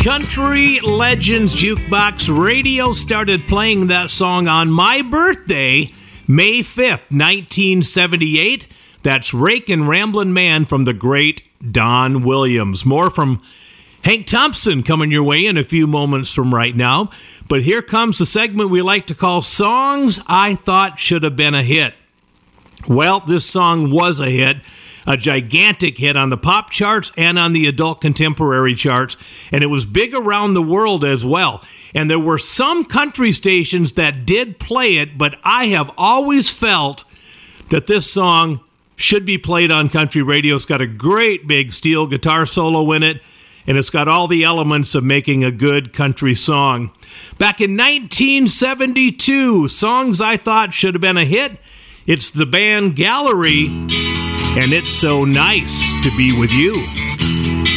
Country Legends Jukebox Radio started playing that song on my birthday, May 5th, 1978. That's Rakin' Ramblin' Man from the great Don Williams. More from Hank Thompson coming your way in a few moments from right now. But here comes the segment we like to call Songs I Thought Should Have Been a Hit. Well, this song was a hit. A gigantic hit on the pop charts and on the adult contemporary charts, and it was big around the world as well. And there were some country stations that did play it, but I have always felt that this song should be played on country radio. It's got a great big steel guitar solo in it, and it's got all the elements of making a good country song. Back in 1972, Songs I Thought Should Have Been a Hit, it's the band Gallery, and It's So Nice to Be With You.